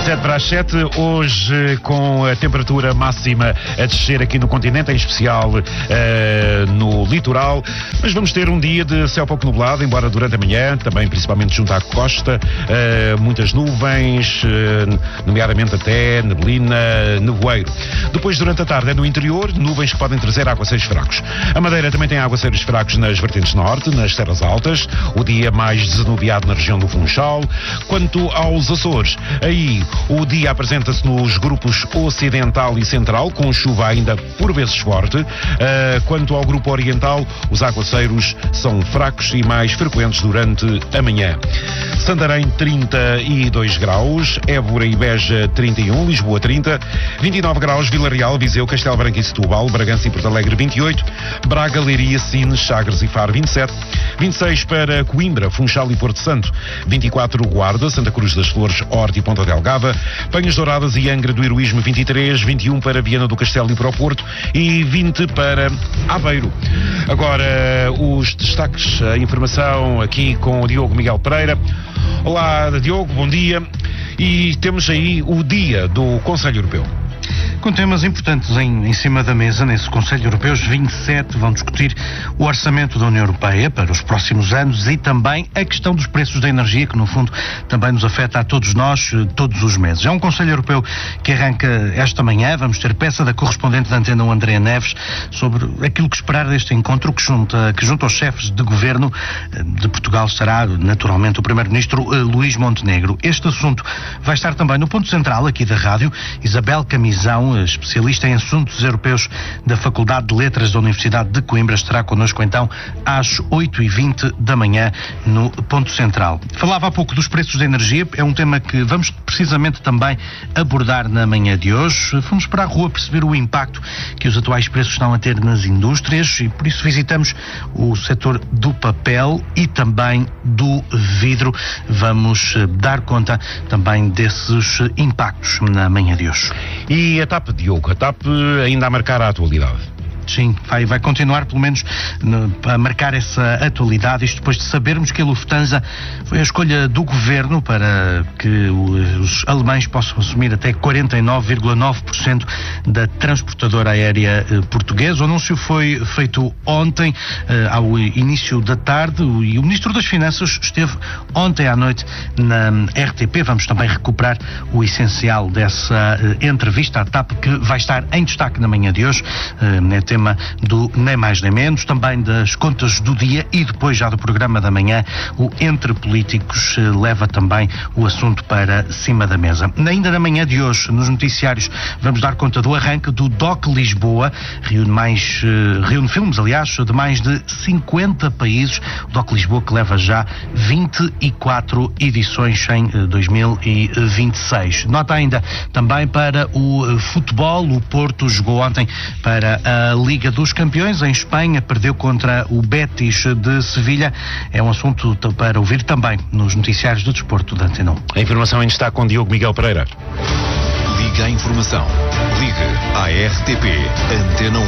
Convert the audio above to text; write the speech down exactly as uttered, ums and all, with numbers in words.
dezessete para as sete, hoje com a temperatura máxima a descer aqui no continente, em especial uh, no litoral, mas vamos ter um dia de céu pouco nublado, embora durante a manhã, também principalmente junto à costa, uh, muitas nuvens, uh, nomeadamente até neblina, nevoeiro. Depois, durante a tarde, é no interior, nuvens que podem trazer aguaceiros fracos. A Madeira também tem aguaceiros fracos nas vertentes norte, nas serras altas, o dia mais desanuviado na região do Funchal. Quanto aos Açores, aí o dia apresenta-se nos grupos ocidental e central, com chuva ainda por vezes forte. Uh, quanto ao grupo oriental, os aguaceiros são fracos e mais frequentes durante a manhã. Santarém, trinta e dois graus, Évora e Beja, trinta e um, Lisboa, trinta, vinte e nove graus, Vila Real, Viseu, Castelo Branco e Setúbal, Bragança e Porto Alegre, vinte e oito, Braga, Leiria, Sines, Sagres e Faro, vinte e sete, vinte e seis para Coimbra, Funchal e Porto Santo, vinte e quatro Guarda, Santa Cruz das Flores, Horta e Ponta Delgada, Penhas Douradas e Angra do Heroísmo, vinte e três, vinte e um para Viana do Castelo e para o Porto e vinte para Aveiro. Agora, os destaques, a informação aqui com o Diogo Miguel Pereira. Olá, Diogo, bom dia. E temos aí o dia do Conselho Europeu. Com temas importantes em, em cima da mesa, nesse Conselho Europeu, os vinte e sete vão discutir o orçamento da União Europeia para os próximos anos e também a questão dos preços da energia, que no fundo também nos afeta a todos nós, todos os meses. É um Conselho Europeu que arranca esta manhã. Vamos ter peça da correspondente da Antena, Andréa Neves, sobre aquilo que esperar deste encontro que junta, que junta aos chefes de governo de Portugal estará naturalmente o Primeiro-Ministro Luís Montenegro. Este assunto vai estar também no ponto central aqui da rádio. Isabel Camizão, especialista em assuntos europeus da Faculdade de Letras da Universidade de Coimbra, estará connosco então às oito e vinte da manhã no Ponto Central. Falava há pouco dos preços da energia, é um tema que vamos precisamente também abordar na manhã de hoje. Fomos para a rua perceber o impacto que os atuais preços estão a ter nas indústrias e por isso visitamos o setor do papel e também do vidro. Vamos dar conta também desses impactos na manhã de hoje. E a TAP, Diogo, a TAP ainda a marcar a atualidade. Sim, vai, vai continuar pelo menos no, a marcar essa atualidade, isto depois de sabermos que a Lufthansa foi a escolha do governo para que os alemães possam assumir até quarenta e nove vírgula nove por cento da transportadora aérea eh, portuguesa. O anúncio foi feito ontem, eh, ao início da tarde, e o Ministro das Finanças esteve ontem à noite na R T P. Vamos também recuperar o essencial dessa eh, entrevista à TAP, que vai estar em destaque na manhã de hoje, eh, tema do nem mais nem menos, também das contas do dia e depois já do programa da manhã, o Entre Políticos leva também o assunto para cima da mesa. Ainda na manhã de hoje, nos noticiários, vamos dar conta do arranque do D O C Lisboa, reúne mais, reúne filmes, aliás, de mais de cinquenta países, o D O C Lisboa que leva já vinte e quatro edições em dois mil e vinte e seis. Nota ainda também para o futebol, o Porto jogou ontem para a Liga dos Campeões em Espanha, perdeu contra o Betis de Sevilha. É um assunto para ouvir também nos noticiários do desporto da Antena um. A informação em destaque com Diogo Miguel Pereira. Liga a informação. Liga à R T P Antena um.